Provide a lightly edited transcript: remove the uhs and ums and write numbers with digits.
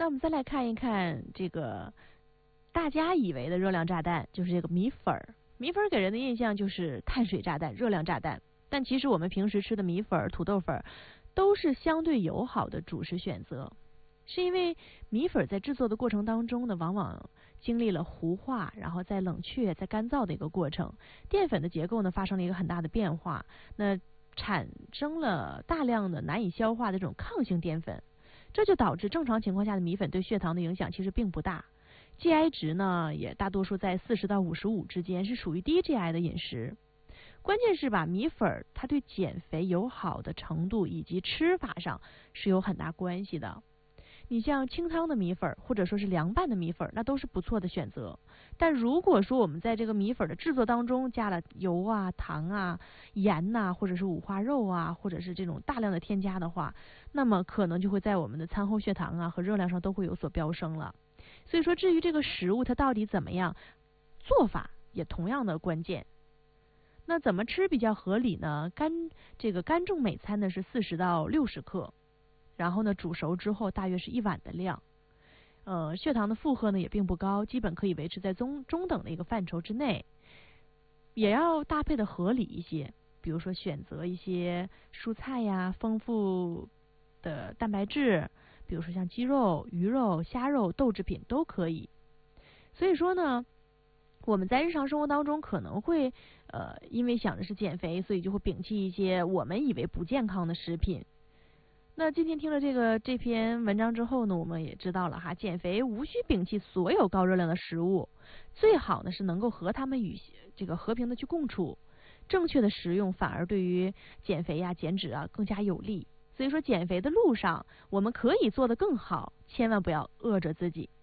那我们再来看一看这个大家以为的热量炸弹，就是这个米粉儿。米粉儿给人的印象就是碳水炸弹、热量炸弹，但其实我们平时吃的米粉儿、土豆粉儿都是相对友好的主食选择，是因为米粉在制作的过程当中呢，往往经历了糊化，然后再冷却、再干燥的一个过程，淀粉的结构呢发生了一个很大的变化，那产生了大量的难以消化的这种抗性淀粉，这就导致正常情况下的米粉对血糖的影响其实并不大。GI 值呢也大多数在40到55之间，是属于低 GI 的饮食。关键是把米粉它对减肥友好的程度以及吃法上是有很大关系的。你像清汤的米粉或者说是凉拌的米粉，那都是不错的选择。但如果说我们在这个米粉的制作当中加了油啊、糖啊、盐呐，或者是五花肉啊，或者是这种大量的添加的话，那么可能就会在我们的餐后血糖啊和热量上都会有所飙升了。所以说，至于这个食物它到底怎么样，做法也同样的关键。那怎么吃比较合理呢？干重每餐呢是40到60克，然后呢煮熟之后大约是1碗的量。血糖的负荷呢也并不高，基本可以维持在中等的一个范畴之内。也要搭配的合理一些，比如说选择一些蔬菜呀，丰富的蛋白质，比如说像鸡肉、鱼肉、虾肉、豆制品都可以。所以说呢，我们在日常生活当中可能会因为想着是减肥，所以就会摒弃一些我们以为不健康的食品。那今天听了这篇文章之后呢，我们也知道了哈，减肥无需摒弃所有高热量的食物，最好呢是能够和它们与这个和平的去共处。正确的食用反而对于减肥呀、减脂啊更加有利。所以说，减肥的路上我们可以做得更好，千万不要饿着自己。